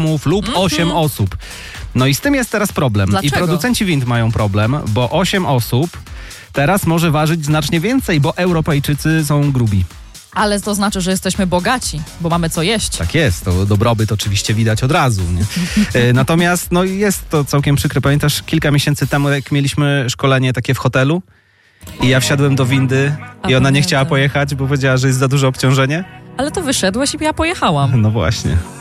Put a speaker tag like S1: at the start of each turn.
S1: lub 8 osób. No i z tym jest teraz problem.
S2: Dlaczego?
S1: I producenci wind mają problem, bo 8 osób teraz może ważyć znacznie więcej, bo Europejczycy są grubi.
S2: Ale to znaczy, że jesteśmy bogaci, bo mamy co jeść.
S1: Tak jest, to dobrobyt oczywiście widać od razu. Nie? Natomiast no, jest to całkiem przykre. Pamiętasz, kilka miesięcy temu, jak mieliśmy szkolenie takie w hotelu i ja wsiadłem do windy i ona nie chciała pojechać, bo powiedziała, że jest za duże obciążenie?
S2: Ale to wyszedłeś i ja pojechałam.
S1: No właśnie.